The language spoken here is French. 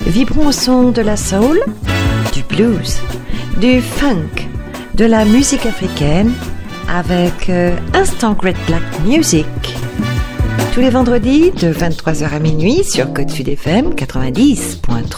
Vibrons au son de la soul, du blues, du funk, de la musique africaine avec Instant Great Black Music. Tous les vendredis de 23h à minuit sur Côte Sud FM 90.3.